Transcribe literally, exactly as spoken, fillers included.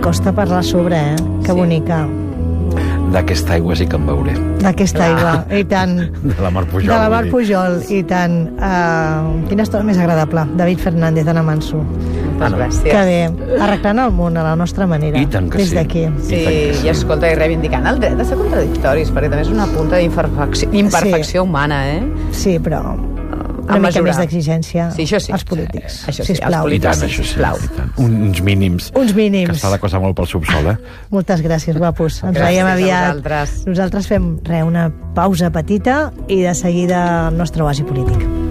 costa parlar sobre, eh? Que Sí. bonica. D'aquesta aigua sí que en veuré. D'aquesta aigua, i tant. De la Mar Pujol. De la Mar vull dir. Pujol, i tant. Uh, quina estona més agradable. David Fernández, Anna Manso. Moltes gràcies. Que bé, arreglant el món a la nostra manera. I tant que des sí. d'aquí. Sí, I tant que sí. i escolta, i reivindicant el dret a ser contradictoris, perquè també és una punta d'imperfecció imperfecció Sí. humana, eh? Sí, però A una mica mesurar. més d'exigència Sí, això sí. als polítics. Sí, això sí, sisplau. als I polítics. tant, això sí. Sisplau. I tant. Uns mínims. Uns Que mínims. està la cosa molt pel subsol, eh? Moltes gràcies, guapos. Ens Gràcies veiem a aviat. vosaltres. Nosaltres fem re, una pausa petita i de seguida el nostre oasi polític.